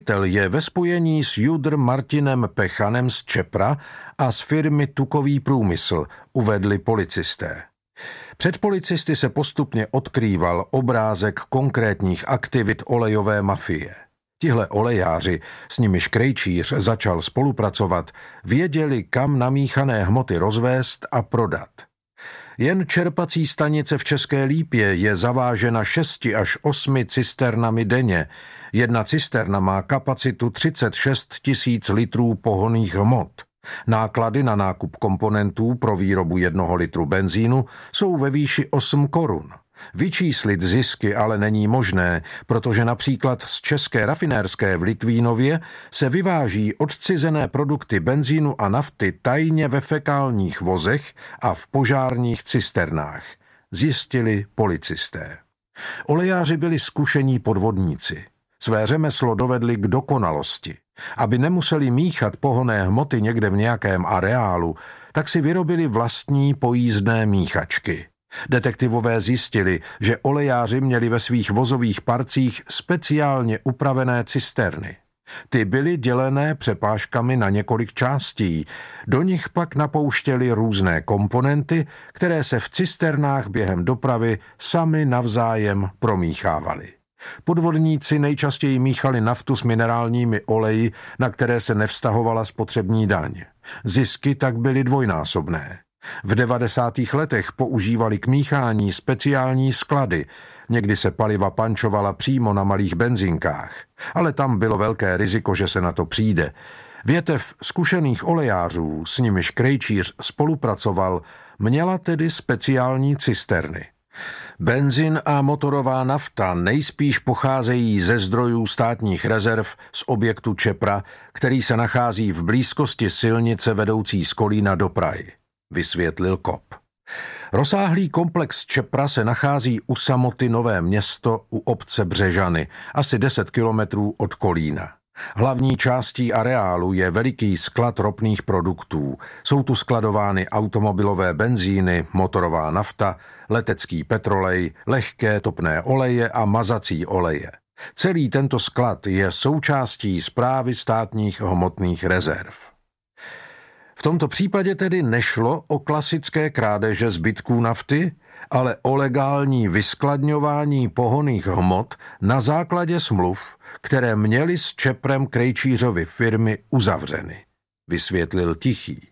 Je ve spojení s Judr Martinem Pechanem z Čepra a z firmy Tukový průmysl, uvedli policisté. Před policisty se postupně odkrýval obrázek konkrétních aktivit olejové mafie. Tihle olejáři, s nimiž Krejčíř začal spolupracovat, věděli, kam namíchané hmoty rozvést a prodat. Jen čerpací stanice v České Lípě je zavážena 6 až 8 cisternami denně. Jedna cisterna má kapacitu 36 000 litrů pohonných hmot. Náklady na nákup komponentů pro výrobu 1 litru benzínu jsou ve výši 8 korun. Vyčíslit zisky ale není možné, protože například z české rafinérské v Litvínově se vyváží odcizené produkty benzínu a nafty tajně ve fekálních vozech a v požárních cisternách, zjistili policisté. Olejáři byli zkušení podvodníci. Své řemeslo dovedli k dokonalosti. Aby nemuseli míchat pohonné hmoty někde v nějakém areálu, tak si vyrobili vlastní pojízdné míchačky. Detektivové zjistili, že olejáři měli ve svých vozových parcích speciálně upravené cisterny. Ty byly dělené přepážkami na několik částí, do nich pak napouštěli různé komponenty, které se v cisternách během dopravy sami navzájem promíchávaly. Podvodníci nejčastěji míchali naftu s minerálními oleji, na které se nevztahovala spotřební daň. Zisky tak byly dvojnásobné. V 90. letech používali k míchání speciální sklady, někdy se paliva pančovala přímo na malých benzinkách, ale tam bylo velké riziko, že se na to přijde. Větev zkušených olejářů, s nimiž Krejčíř spolupracoval, měla tedy speciální cisterny. Benzin a motorová nafta nejspíš pocházejí ze zdrojů státních rezerv z objektu Čepra, který se nachází v blízkosti silnice vedoucí z Kolína do Prahy, vysvětlil kop. Rozsáhlý komplex Čepra se nachází u samoty Nové Město u obce Břežany, asi 10 kilometrů od Kolína. Hlavní částí areálu je veliký sklad ropných produktů. Jsou tu skladovány automobilové benzíny, motorová nafta, letecký petrolej, lehké topné oleje a mazací oleje. Celý tento sklad je součástí Správy státních hmotných rezerv. V tomto případě tedy nešlo o klasické krádeže zbytků nafty, ale o legální vyskladňování pohonných hmot na základě smluv, které měly s Čeprem Krejčířovy firmy uzavřeny, vysvětlil Tichý.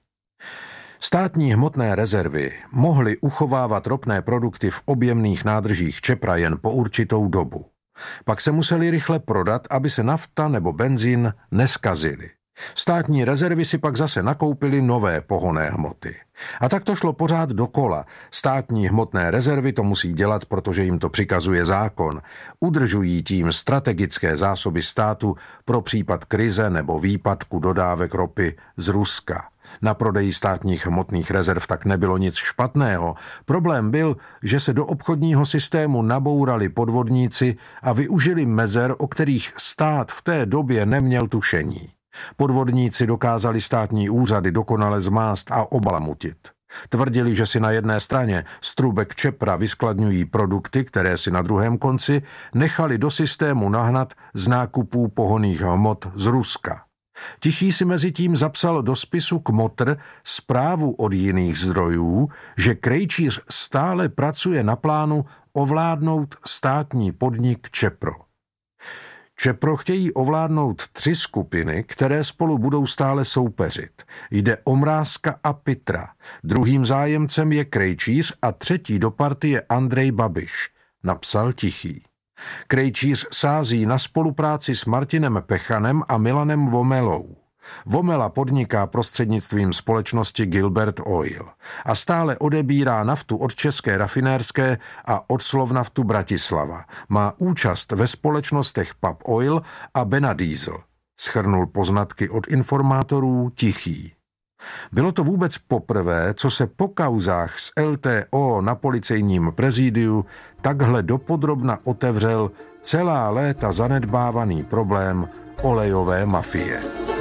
Státní hmotné rezervy mohly uchovávat ropné produkty v objemných nádržích Čepra jen po určitou dobu. Pak se museli rychle prodat, aby se nafta nebo benzín neskazily. Státní rezervy si pak zase nakoupily nové pohonné hmoty. A tak to šlo pořád dokola. Státní hmotné rezervy to musí dělat, protože jim to přikazuje zákon. Udržují tím strategické zásoby státu pro případ krize nebo výpadku dodávek ropy z Ruska. Na prodeji státních hmotných rezerv tak nebylo nic špatného. Problém byl, že se do obchodního systému nabourali podvodníci a využili mezer, o kterých stát v té době neměl tušení. Podvodníci dokázali státní úřady dokonale zmást a obalamutit. Tvrdili, že si na jedné straně z trubek Čepra vyskladňují produkty, které si na druhém konci nechali do systému nahnat z nákupů pohonných hmot z Ruska. Tichý si mezitím zapsal do spisu Kmotr zprávu od jiných zdrojů, že Krejčíř stále pracuje na plánu ovládnout státní podnik Čepro. Čepro chtějí ovládnout 3 skupiny, které spolu budou stále soupeřit. Jde o Mrázka a Pitra. Druhým zájemcem je Krejčíř a třetí do partie Andrej Babiš, napsal Tichý. Krejčíř sází na spolupráci s Martinem Pechanem a Milanem Vomelou. Vomela podniká prostřednictvím společnosti Gilbert Oil a stále odebírá naftu od České rafinérské a od Slovnaftu Bratislava. Má účast ve společnostech PAP Oil a Benadiesel, shrnul poznatky od informátorů Tichý. Bylo to vůbec poprvé, co se po kauzách s LTO na policejním prezidiu takhle dopodrobna otevřel celá léta zanedbávaný problém olejové mafie.